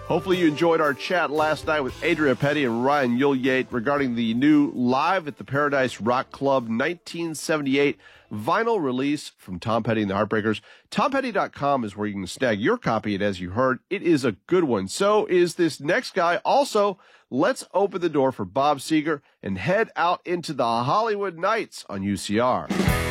Hopefully you enjoyed our chat last night with Adria Petty and Ryan Ulyate regarding the new Live at the Paradise Rock Club 1978 vinyl release from Tom Petty and the Heartbreakers. TomPetty.com is where you can snag your copy, and as you heard, it is a good one. So is this next guy. Also, let's open the door for Bob Seger and head out into the Hollywood Nights on UCR.